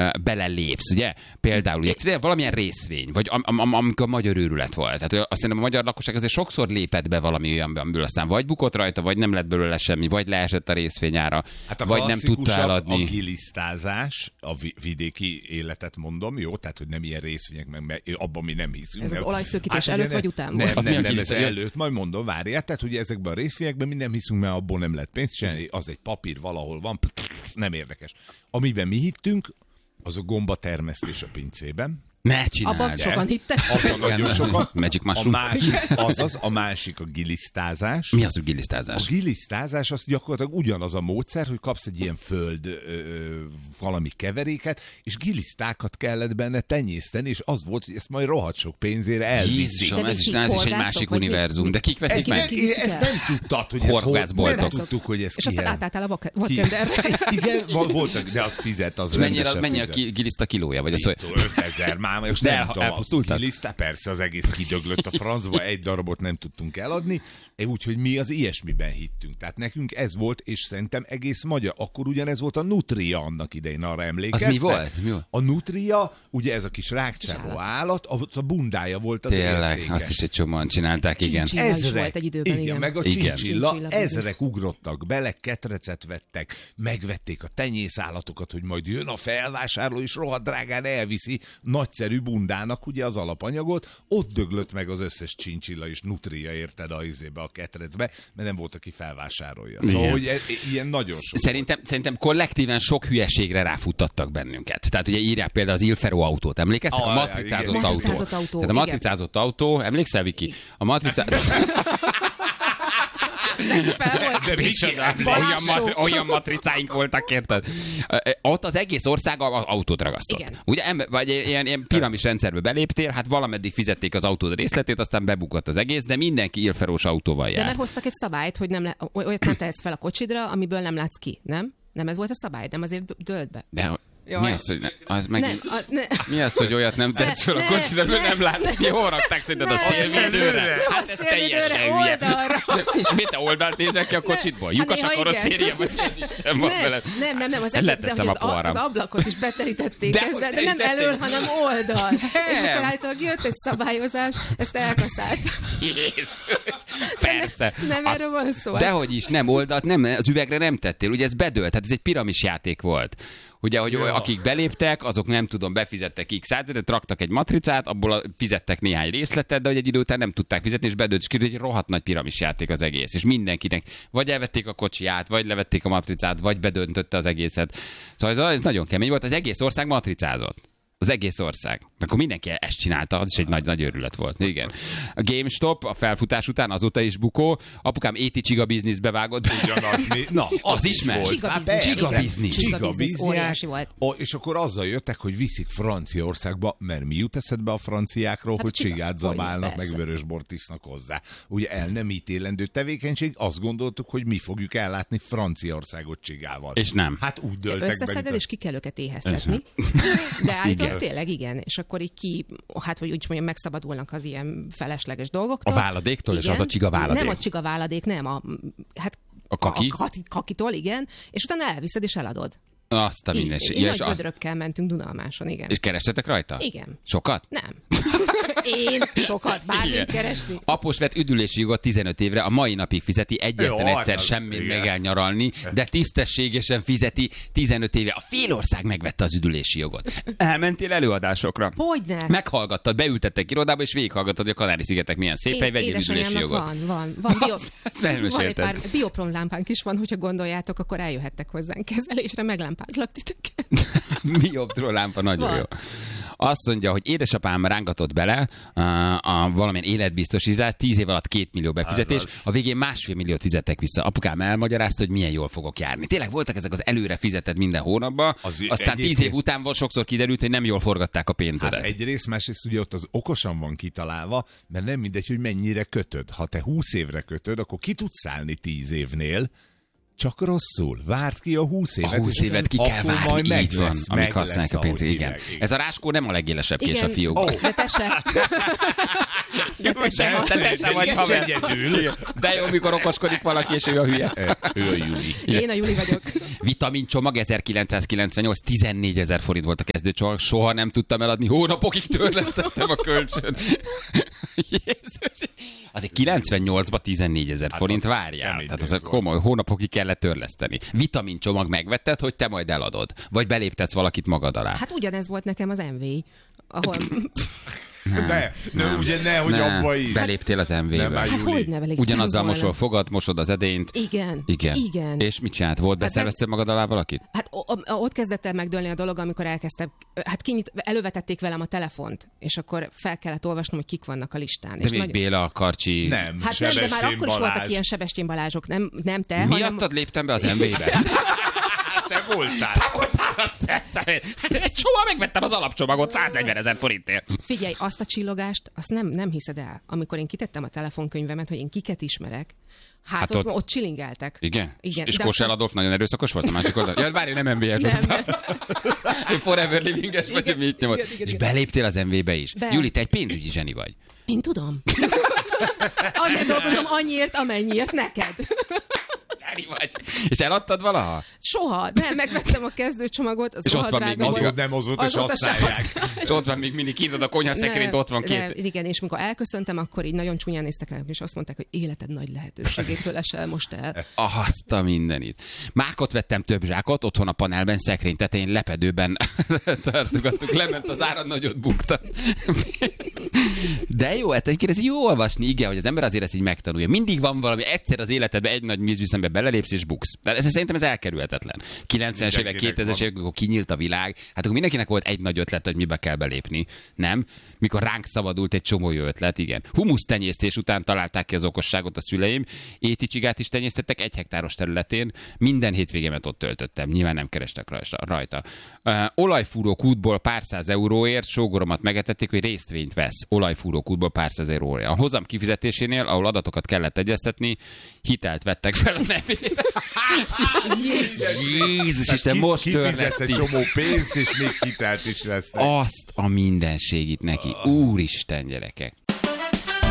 belelépsz, ugye? Például ugye, valamilyen részvény, vagy amikor a magyar őrület volt. Tehát azt hiszem, a magyar lakosság azért sokszor lépett be valami olyanba, amiből aztán vagy bukott rajta, vagy nem lett belőle semmi, vagy leesett a részvényára, hát vagy nem tudta eladni. A gilisztázás, a vidéki életet mondom, jó? Tehát, hogy nem ilyen részvények, meg abban mi nem hiszünk. Ez az olajszökítés hát, előtt vagy után nem, volt? nem, ez előtt, majd mondom, várjál. Tehát, hogy ezekben a részvényekben mi nem hiszünk, mert abból nem lehet pénzt csinálni, az egy papír valahol van, nem érdekes. Amiben mi hittünk, az a gombatermesztés a pincében. Ne csináld. Abban sokan hittek. Abban nagyon sokan. Magic mushroom. A másik a gilisztázás. Mi az a gilisztázás? A gilisztázás az gyakorlatilag ugyanaz a módszer, hogy kapsz egy ilyen föld valami keveréket, és gilisztákat kellett benne tenyészteni, és az volt, hogy ezt majd rohadt sok pénzére elviszik. Jézusom, ez is egy másik univerzum. De kik veszik meg? Ezt nem tudtad, hogy nem tudtuk, hogy ez és aztán átálltál a vadkenderre. Igen, voltak, de az fizet, az mennyi a giliszta kilója? Vagy 5000 már, és de nem tudom, elpusztultak? Persze, az egész kidöglött a francba, egy darabot nem tudtunk eladni, úgyhogy mi az ilyesmiben hittünk. Tehát nekünk ez volt, és szerintem egész magyar. Akkor ugyanez volt a Nutria annak idején, arra emlékeztek? Az mi volt? A Nutria, ugye ez a kis rákcsáló állat, a bundája volt az tényleg, értéke. azt is egy csomóan csinálták, igen. Ezrek volt egy időben, igen. Meg a igen. csincsilla, ezrek ugrottak bele, ketrecet vettek, megvették a tenyészállatokat, hogy majd jön a felvásárló, és rohadt drágán elviszi nagyszerű bundának ugye az alapanyagot, ott döglött meg az összes csincsilla és nutria, érted, a ketrecbe, mert nem volt, aki felvásárolja. Szóval, hogy ilyen nagyon sok. Szerintem kollektíven sok hülyeségre ráfuttattak bennünket. Tehát ugye írják például az Ilfero autót, emlékeztek? A matricázott autó. Tehát a matricázott autó, emlékszel, Viki? A olyan matricáink voltak, érted? Ott az egész ország az autót ragasztott. Igen. Ugye, vagy ilyen piramis rendszerbe beléptél, hát valameddig fizették az autód részletét, aztán bebukott az egész, de mindenki Ilferós autóval jár. De mert hoztak egy szabályt, hogy olyat nem tehetsz fel a kocsidra, amiből nem látsz ki, nem? Nem ez volt a szabály, nem azért dölt be. De mi az, hogy mi az, hogy olyat nem tetsz fel a kocsidra, nem látni? Jól rakták szerinted a szélvédőre? Hát ez teljesen hülye. És mit te oldalt nézel ki a kocsitból? Lyukas a karosszéria, vagy sem van vele? Nem, az ablakot is beterítették ezzel, de nem elől, hanem oldal. És akkor állítólag jött egy szabályozás, ezt elkaszált. Jézus! Persze. Nem erről van szó. Dehogy is, nem oldalt, nem, az üvegre nem tettél, ugye ez bedőlt, tehát ez egy piramis játék volt. Ugye, hogy akik beléptek, azok nem tudom, befizettek x százalékot, raktak egy matricát, abból fizettek néhány részletet, de hogy egy idő után nem tudták fizetni, és bedőlt, és kiderült, egy rohadt nagy piramis játék az egész. És mindenkinek vagy elvették a kocsiját, vagy levették a matricát, vagy bedöntötte az egészet. Szóval ez nagyon kemény volt, az egész ország matricázott. Az egész ország. Akkor mindenki ezt csinálta, az is egy nagy őrület volt. Igen. A GameStop a felfutás után azóta is bukó. Apukám Csiga Businessbe vágott. Na, az is megy. Csiga Business. Óriási volt. És akkor azzal jöttek, hogy viszik Franciaországba, mert mi jut eszedbe a franciákról, hogy csigát zabálnak, meg vörösbort isznak hozzá. Ugye el nem ítélendő tevékenység, azt gondoltuk, hogy mi fogjuk ellátni Franciaországot csigával. És nem. Hát úgy döltek be. Összeszeded, és ki kell őket éheztetni. De állítólag tényleg igen, és akkor így hogy úgy mondjam, megszabadulnak az ilyen felesleges dolgoktól. A váladéktól, igen. És az a csiga váladék. Nem a csiga váladék, nem. A kakitól, igen, és utána elviszed és eladod. Azt a mindenség. Nagy gödrökkel mentünk Dunalmáson, igen. És kerestetek rajta? Igen. Sokat? Nem. Én sokat, bármit keresni. Após vett üdülési jogot 15 évre, a mai napig fizeti, egyetlen egyszer semmit meg elnyaralni, de tisztességesen fizeti 15 éve. A fél ország megvette az üdülési jogot. Elmentél előadásokra? Hogyne? Meghallgattad, beültettek irodába, és végighallgattad, hogy a Kanári-szigetek milyen szép hely, vegyél üdülési jogot. Van egy pár biopron lámpánk is van, hogyha gondoljátok, akkor eljöhettek hozzánk kezelésre, meglámpázlak titeket. Biopron lámpa nagyon jó. Azt mondja, hogy édesapám rángatott bele a valamilyen életbiztosításra, 10 év alatt 2 millió befizetés, a végén 1,5 milliót fizettek vissza. Apukám elmagyarázta, hogy milyen jól fogok járni. Tényleg voltak ezek az előre fizetett minden hónapban, aztán 10 év után sokszor kiderült, hogy nem jól forgatták a pénzedet. Hát egyrészt, másrészt ugye ott az okosan van kitalálva, mert nem mindegy, hogy mennyire kötöd. Ha te 20 évre kötöd, akkor ki tudsz állni 10 évnél, Csak rosszul. Várd ki a 20 évet. A 20 évet ki kell várni, így van, amíg használják a pénzt. Igen. Ez a ráskó nem a legélesebb kés a fiókban. De te se. Te se vagy haver. De jó, mikor okoskodik valaki, és ő a hülye. Ő a Juli. Én a Juli vagyok. Vitamincsomag 1998, 14 000 forint volt a kezdőcsomag, soha nem tudtam eladni, hónapokig törlesztettem a kölcsön. Jézus. Azért 98-ban 14 000 forint, várjál. Tehát az komoly, hónapokig kellett törleszteni. Vitamincsomag megvetted, hogy te majd eladod. Vagy beléptetsz valakit magad alá. Hát ugyanez volt nekem az MV, ahol... Nem, ugye nehogy abba is. Beléptél az MV-be. Hát hogy ne beléptél? Ugyanazzal mosol fogad, mosod az edényt. Igen. És mit csinált? Volt? Beszerveztél magad alá valakit? Hát ott kezdett el megdőlni a dolog, amikor elkezdtem, elővetették velem a telefont, és akkor fel kellett olvasnom, hogy kik vannak a listán. De még Béla, Karcsi... Nem, hát nem, de már akkor is voltak ilyen Sebestyén Balázsok, nem te, miattad léptem be az MV-be? Te voltál. Egy csomag megvettem az alapcsomagot 140 000 forintért. Figyelj, azt a csillogást, azt nem hiszed el. Amikor én kitettem a telefonkönyvemet, hogy én kiket ismerek, hát ott csilingeltek. Igen? És Kósa Adolf nagyon erőszakos volt a másik oldal? Ja, várj, nem MV-es voltam. Én Forever Living-es vagy, hogy mit nyomod. És beléptél az MV-be is. Juli, te egy pénzügyi zseni vagy. Én tudom. Azért dolgozom annyiért, amennyiért neked. Vagy. És eladtad valaha? Soha. Nem, megvettem a kezdőcsomagot, az rohadt drága volt. Azóta nem hozott, és használják. És ott van még mindig kívül a konyhaszekrényt, ott van két. Igen, és mikor elköszöntem, akkor így nagyon csúnyán néztek rám, és azt mondták, hogy életed nagy lehetőségétől esel most el. Azt a mindenit. Mákot vettem több zsákot, otthon a panelben, szekrény tetején, lepedőben tartogattuk, lement az árad, nagyot bukta. De jó, hát egyébként ez jó olvasni, igen, hogy az ember azért ezt így megtanulja. Mindig van valami, egyszer az életedben egy nagy vízüszembe belelépsz és buksz. De szerintem ez elkerülhetetlen. 90-es évek, 2000-es évek, amikor kinyílt a világ, hát akkor mindenkinek volt egy nagy ötlet, hogy mibe kell belépni. Nem? Mikor ránk szabadult egy csomó jó ötlet, igen. Humusztenyésztés után találták ki az okosságot a szüleim. Éticsigát is tenyésztettek 1 hektáros területén. Minden hétvégémet ott töltöttem. Nyilván nem kerestek rajta. Olajfúró kútból pár száz euróért sógoromat megetették, hogy részvényt vesz. Olajfúró kútból pár száz euróért. A hozam kifizetésénél, ahol adatokat kellett egyeztetni, hitelt vettek fel a nevére. Jézus Isten, most törlesztik. Egy csomó pénzt, és még hitelt is vesznek. Azt a mindenségit neki. Úristen, gyerekek.